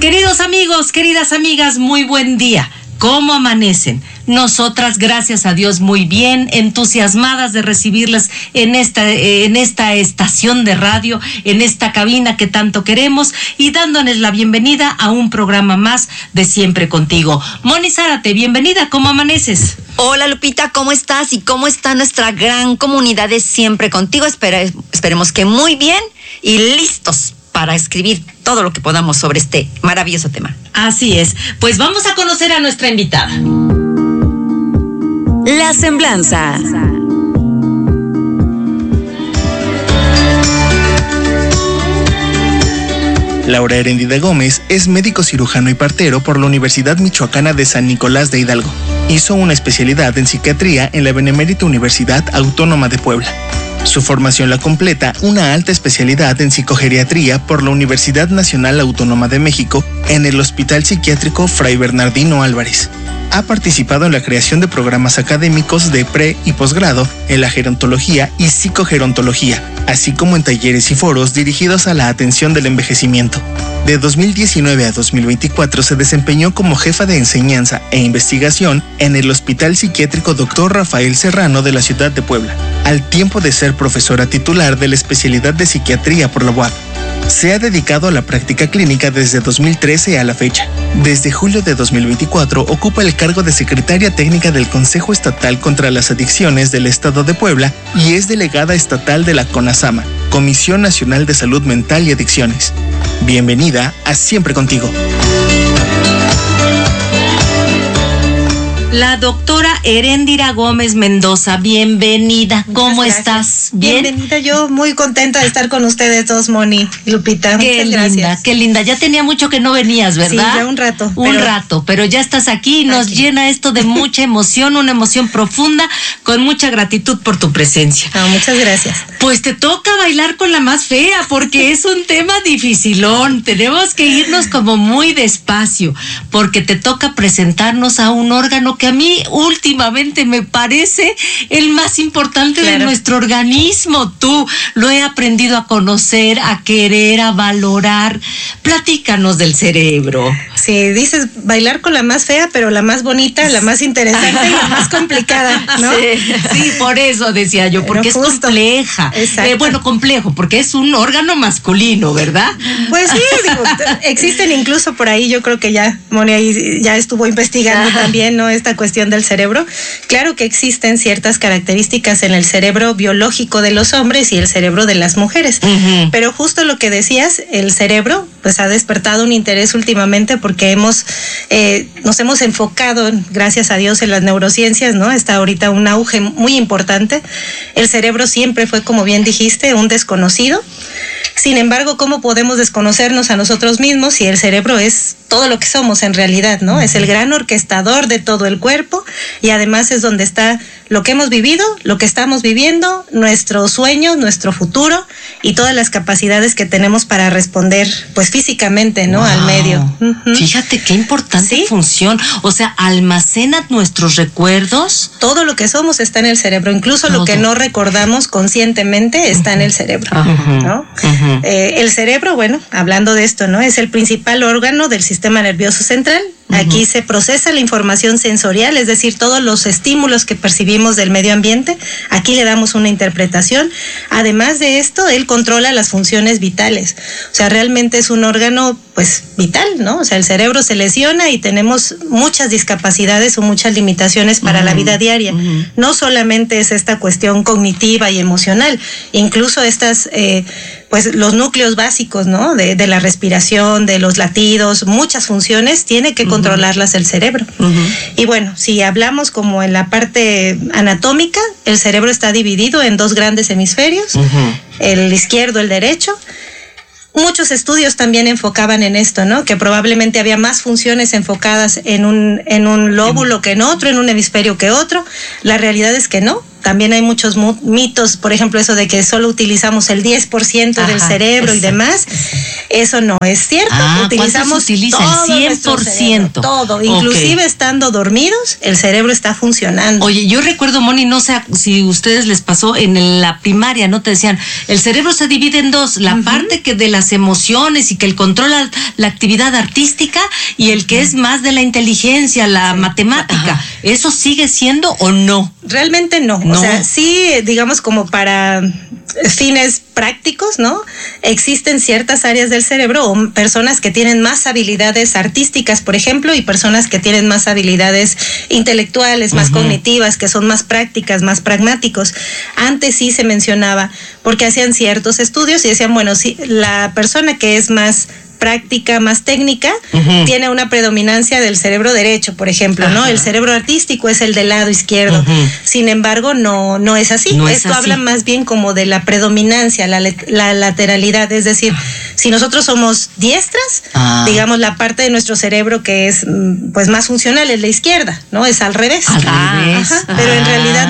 Queridos amigos, queridas amigas, muy buen día. ¿Cómo amanecen? Nosotras, gracias a Dios, muy bien, entusiasmadas de recibirlas en esta estación de radio, en esta cabina que tanto queremos y dándoles la bienvenida a un programa más de Siempre Contigo. Moni Zárate, bienvenida, ¿cómo amaneces? Hola Lupita, ¿cómo estás? ¿Y cómo está nuestra gran comunidad de Siempre Contigo? Esperemos que muy bien y listos para escribir todo lo que podamos sobre este maravilloso tema. Así es, pues vamos a conocer a nuestra invitada. La Semblanza. Laura Heréndida Gómez es médico cirujano y partero por la Universidad Michoacana de San Nicolás de Hidalgo. Hizo una especialidad en psiquiatría en la Benemérita Universidad Autónoma de Puebla. Su formación la completa una alta especialidad en psicogeriatría por la Universidad Nacional Autónoma de México en el Hospital Psiquiátrico Fray Bernardino Álvarez. Ha participado en la creación de programas académicos de pre- y posgrado en la gerontología y psicogerontología, así como en talleres y foros dirigidos a la atención del envejecimiento. De 2019 a 2024 se desempeñó como jefa de enseñanza e investigación en el Hospital Psiquiátrico Dr. Rafael Serrano de la ciudad de Puebla, al tiempo de ser profesora titular de la especialidad de psiquiatría por la UAP. Se ha dedicado a la práctica clínica desde 2013 a la fecha. Desde julio de 2024 ocupa el cargo de secretaria técnica del Consejo Estatal contra las Adicciones del Estado de Puebla y es delegada estatal de la CONASAMA, Comisión Nacional de Salud Mental y Adicciones. Bienvenida a Siempre Contigo. La doctora Heréndida Gómez Mendoza, bienvenida. ¿Cómo estás? ¿Bien? Bienvenida, yo muy contenta de estar con ustedes dos, Moni y Lupita. Muchas gracias. Qué linda. Ya tenía mucho que no venías, ¿verdad? Sí, ya un rato. Pero ya estás aquí y nos llena esto de mucha emoción, una emoción profunda, con mucha gratitud por tu presencia. Muchas gracias. Pues te toca bailar con la más fea, porque es un tema dificilón. Tenemos que irnos como muy despacio, porque te toca presentarnos a un órgano que a mí últimamente me parece el más importante de nuestro organismo. Tú lo he aprendido a conocer, a querer, a valorar. Platícanos del cerebro. Sí, dices bailar con la más fea, pero la más bonita, la más interesante y la más complicada, ¿no? Sí, por eso decía yo, porque es compleja. Bueno, complejo, porque es un órgano masculino, ¿verdad? Pues sí, digo, existen incluso por ahí, yo creo que ya Moni ahí ya estuvo investigando también, ¿no? Esta cuestión del cerebro. Claro que existen ciertas características en el cerebro biológico de los hombres y el cerebro de las mujeres. Pero justo lo que decías, el cerebro, pues ha despertado un interés últimamente porque nos hemos enfocado, gracias a Dios, en las neurociencias, ¿no? Está ahorita un auge muy importante. El cerebro siempre fue, como bien dijiste, un desconocido. Sin embargo, ¿cómo podemos desconocernos a nosotros mismos si el cerebro es todo lo que somos en realidad, ¿no? Es el gran orquestador de todo el cuerpo y además es donde está lo que hemos vivido, lo que estamos viviendo, nuestros sueños, nuestro futuro y todas las capacidades que tenemos para responder, pues físicamente, ¿no? Al medio. Fíjate qué importante función. O sea, almacena nuestros recuerdos. Todo lo que somos está en el cerebro, incluso lo que no recordamos conscientemente está en el cerebro, ¿no? El cerebro, bueno, hablando de esto, ¿no? Es el principal órgano del sistema nervioso central. Aquí se procesa la información sensorial, es decir, todos los estímulos que percibimos del medio ambiente. Aquí le damos una interpretación. Además de esto, él controla las funciones vitales. O sea, realmente es un órgano, pues, vital, ¿no? O sea, el cerebro se lesiona y tenemos muchas discapacidades o muchas limitaciones para la vida diaria. No solamente es esta cuestión cognitiva y emocional, incluso estas, pues, los núcleos básicos, ¿no? De la respiración, de los latidos, muchas funciones tiene que controlarlas el cerebro. Y bueno, si hablamos como en la parte anatómica, el cerebro está dividido en dos grandes hemisferios, el izquierdo, el derecho. Muchos estudios también enfocaban en esto, ¿no? Que probablemente había más funciones enfocadas en un lóbulo que en otro, en un hemisferio que otro. La realidad es que no. también hay muchos mitos, por ejemplo, eso de que solo utilizamos el 10% del cerebro y demás. Eso no es cierto. Utilizamos todo el 100%. Todo, inclusive estando dormidos, el cerebro está funcionando. Oye, yo recuerdo, Moni, no sé si a ustedes les pasó en la primaria, ¿no? Te decían, el cerebro se divide en dos, la parte que de las emociones y que el controla la actividad artística y el que es más de la inteligencia, la matemática. ¿Eso sigue siendo o no? Realmente no. O sea, sí, digamos como para fines prácticos, ¿no? Existen ciertas áreas del cerebro o personas que tienen más habilidades artísticas, por ejemplo, y personas que tienen más habilidades intelectuales, más cognitivas, que son más prácticas, más pragmáticos. Antes sí se mencionaba, porque hacían ciertos estudios y decían, bueno, sí, la persona que es más práctica, más técnica, tiene una predominancia del cerebro derecho, por ejemplo, ¿no? El cerebro artístico es el del lado izquierdo. Sin embargo, no es así. Esto habla más bien como de la predominancia, la lateralidad, es decir, si nosotros somos diestras, digamos, la parte de nuestro cerebro que es pues más funcional es la izquierda, ¿no? Es al revés. Pero en realidad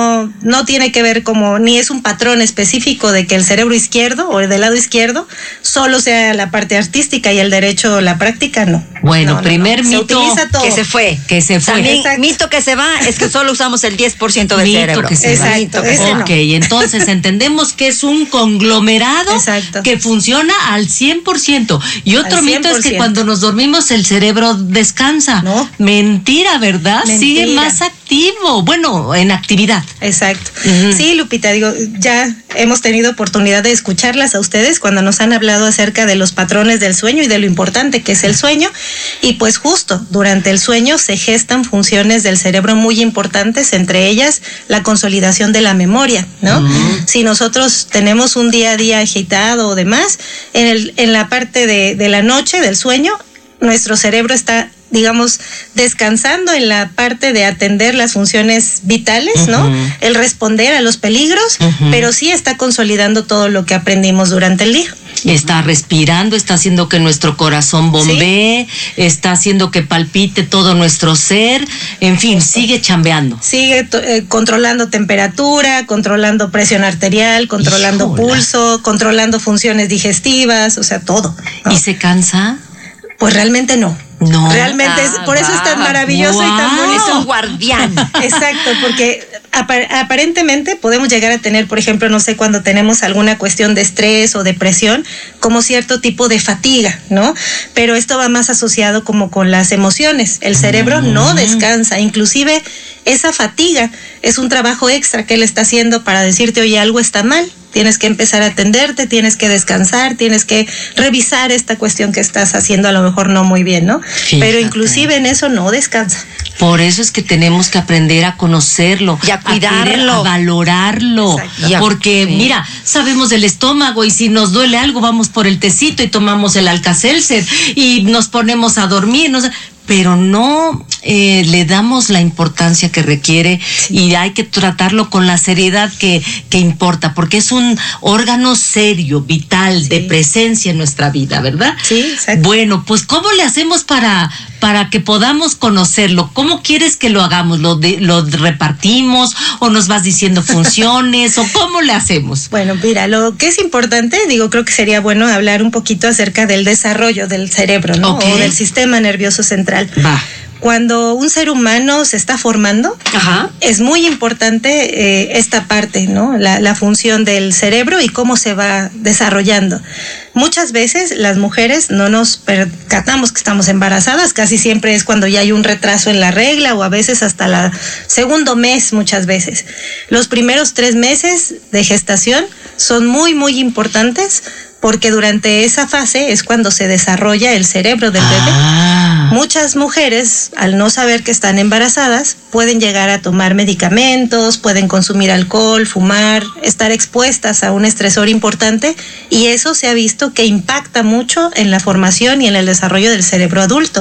no tiene que ver como, ni es un patrón específico de que el cerebro izquierdo o el del lado izquierdo solo sea la parte artística y el derecho, la práctica, no. Bueno, primer mito que se fue. También mito que se va es que solo usamos el 10% del cerebro. Exacto. Entonces entendemos que es un conglomerado que funciona al 100%. Y otro mito es que cuando nos dormimos el cerebro descansa. No. Mentira, ¿verdad? Sigue más activo. Bueno, en actividad. Exacto. Sí, Lupita, digo, ya hemos tenido oportunidad de escucharlas a ustedes cuando nos han hablado acerca de los patrones del sueño y de lo importante que es el sueño. Y pues justo durante el sueño se gestan funciones del cerebro muy importantes, entre ellas la consolidación de la memoria, ¿no? Si nosotros tenemos un día a día agitado o demás, en la parte de la noche del sueño, nuestro cerebro está, digamos, descansando en la parte de atender las funciones vitales, ¿no? El responder a los peligros, pero sí está consolidando todo lo que aprendimos durante el día. Está respirando, está haciendo que nuestro corazón bombee, está haciendo que palpite todo nuestro ser, en fin, sigue chambeando. Sigue controlando temperatura, controlando presión arterial, controlando pulso, controlando funciones digestivas, o sea, todo, ¿no? ¿Y se cansa? Pues realmente no. Realmente por eso es tan maravilloso y tan bonito. Es un guardián. Exacto, porque aparentemente podemos llegar a tener, por ejemplo, no sé, cuando tenemos alguna cuestión de estrés o depresión, como cierto tipo de fatiga, ¿no? Pero esto va más asociado como con las emociones. El cerebro no descansa, inclusive esa fatiga es un trabajo extra que él está haciendo para decirte, oye, algo está mal. Tienes que empezar a atenderte, tienes que descansar, tienes que revisar esta cuestión que estás haciendo a lo mejor no muy bien, ¿no? Fíjate. Pero inclusive en eso no descansa. Por eso es que tenemos que aprender a conocerlo, y a cuidarlo, a valorarlo. Porque mira, sabemos del estómago y si nos duele algo vamos por el tecito y tomamos el Alka-Seltzer y nos ponemos a dormir, no sé, pero no le damos la importancia que requiere y hay que tratarlo con la seriedad que importa, porque es un órgano serio, vital, de presencia en nuestra vida, ¿verdad? Sí, exacto. Bueno, pues ¿cómo le hacemos para que podamos conocerlo? ¿Cómo quieres que lo hagamos? ¿Lo repartimos o nos vas diciendo funciones o cómo le hacemos? Bueno, mira, lo que es importante, creo que sería bueno hablar un poquito acerca del desarrollo del cerebro, ¿no? O del sistema nervioso central. Va. Cuando un ser humano se está formando, es muy importante esta parte, ¿no? La función del cerebro y cómo se va desarrollando. Muchas veces las mujeres no nos percatamos que estamos embarazadas, casi siempre es cuando ya hay un retraso en la regla o a veces hasta el segundo mes muchas veces. Los primeros 3 meses de gestación son muy, muy importantes porque durante esa fase es cuando se desarrolla el cerebro del bebé. Muchas mujeres, al no saber que están embarazadas, pueden llegar a tomar medicamentos, pueden consumir alcohol, fumar, estar expuestas a un estresor importante y eso se ha visto que impacta mucho en la formación y en el desarrollo del cerebro adulto.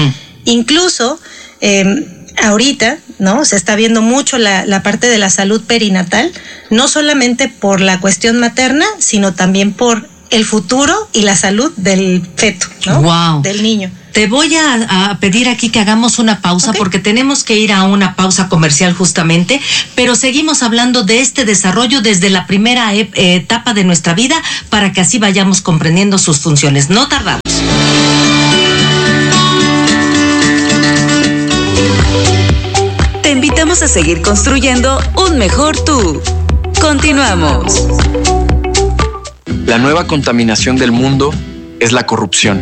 Incluso ahorita, ¿no? Se está viendo mucho la parte de la salud perinatal, no solamente por la cuestión materna, sino también por el futuro y la salud del feto, ¿no? Wow. Del niño. te voy a pedir aquí que hagamos una pausa, porque tenemos que ir a una pausa comercial justamente, pero seguimos hablando de este desarrollo desde la primera etapa de nuestra vida para que así vayamos comprendiendo sus funciones. No tardamos. Te invitamos a seguir construyendo un mejor tú. Continuamos. La nueva contaminación del mundo es la corrupción.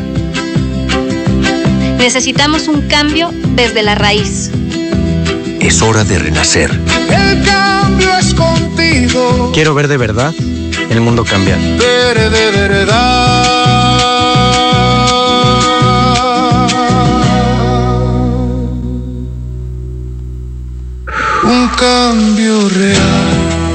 Necesitamos un cambio desde la raíz. Es hora de renacer. El cambio es contigo. Quiero ver de verdad el mundo cambiar. Ver de verdad. Un cambio real.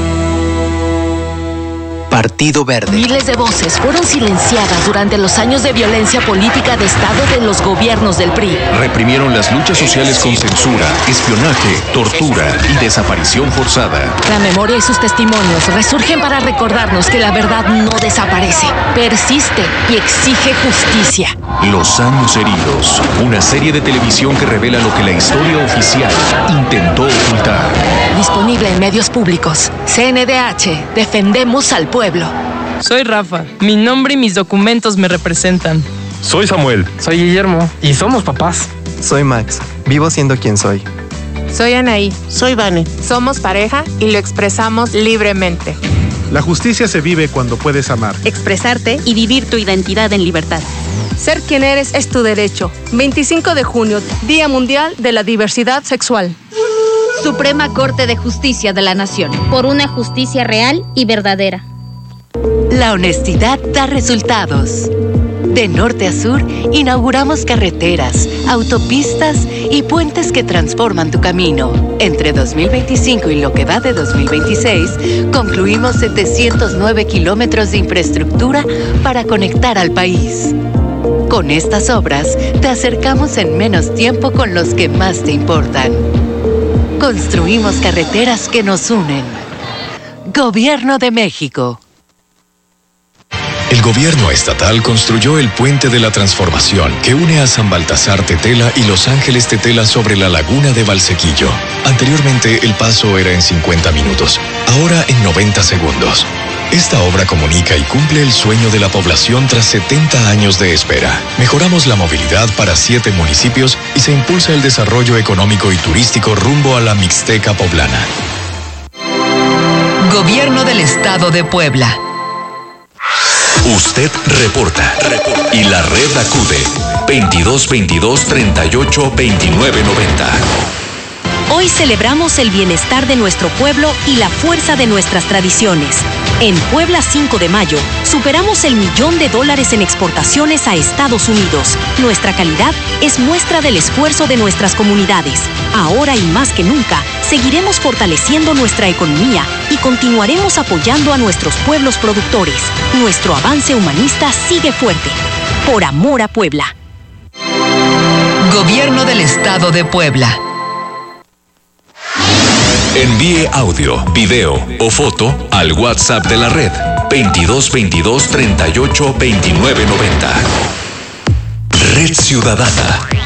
Partido Verde. Miles de voces fueron silenciadas durante los años de violencia política de Estado de los gobiernos del PRI. Reprimieron las luchas sociales con censura, espionaje, tortura y desaparición forzada. La memoria y sus testimonios resurgen para recordarnos que la verdad no desaparece, persiste y exige justicia. Los años heridos. Una serie de televisión que revela lo que la historia oficial intentó ocultar. Disponible en medios públicos. CNDH. Defendemos al pueblo. Soy Rafa. Mi nombre y mis documentos me representan. Soy Samuel. Soy Guillermo. Y somos papás. Soy Max. Vivo siendo quien soy. Soy Anaí. Soy Vane. Somos pareja y lo expresamos libremente. La justicia se vive cuando puedes amar, expresarte y vivir tu identidad en libertad. Ser quien eres es tu derecho. 25 de junio, Día Mundial de la Diversidad Sexual. Suprema Corte de Justicia de la Nación. Por una justicia real y verdadera. La honestidad da resultados. De norte a sur, inauguramos carreteras, autopistas y puentes que transforman tu camino. Entre 2025 y lo que va de 2026, concluimos 709 kilómetros de infraestructura para conectar al país. Con estas obras, te acercamos en menos tiempo con los que más te importan. Construimos carreteras que nos unen. Gobierno de México. El gobierno estatal construyó el Puente de la Transformación que une a San Baltasar Tetela y Los Ángeles Tetela sobre la laguna de Valsequillo. Anteriormente el paso era en 50 minutos, ahora en 90 segundos. Esta obra comunica y cumple el sueño de la población tras 70 años de espera. Mejoramos la movilidad para 7 municipios y se impulsa el desarrollo económico y turístico rumbo a la Mixteca poblana. Gobierno del Estado de Puebla. Usted reporta. Y la red acude. 2222 38 29 90. Hoy celebramos el bienestar de nuestro pueblo y la fuerza de nuestras tradiciones. En Puebla 5 de mayo, superamos el $1,000,000 en exportaciones a Estados Unidos. Nuestra calidad es muestra del esfuerzo de nuestras comunidades. Ahora y más que nunca, seguiremos fortaleciendo nuestra economía y continuaremos apoyando a nuestros pueblos productores. Nuestro avance humanista sigue fuerte. Por amor a Puebla. Gobierno del Estado de Puebla. Envíe audio, video o foto al WhatsApp de la red 2222 38 29 90. Red Ciudadana.